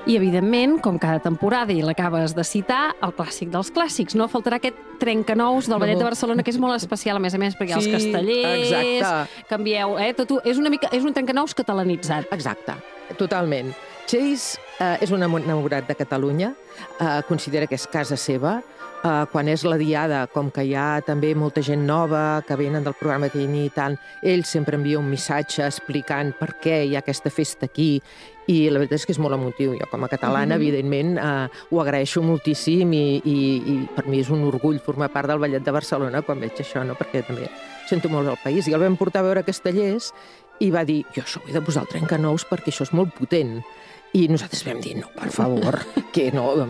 I, evidentment, com cada temporada, i l'acabes de citar, el clàssic dels clàssics. No faltarà aquest trencanous del Ballet de Barcelona, que és molt especial, a més, perquè hi ha els castellers, canvieu... És un trencanous catalanitzat. Exacte, totalment. Chase és un enamorat de Catalunya, considera que és casa seva. Quan és la diada, com que hi ha també molta gent nova que venen del programa TNI i tant, ell sempre envia un missatge explicant per què hi ha aquesta festa aquí, i la veritat és que és molt emotiu. Jo, com a catalana, evidentment, ho agraeixo moltíssim i per mi és un orgull formar part del Ballet de Barcelona quan veig això, no? Perquè també sento molt el país. I el vam portar a veure Castellers i va dir, jo això ho he de posar al trencanous perquè això és molt potent. I nosaltres vam dir, no, per favor, que no,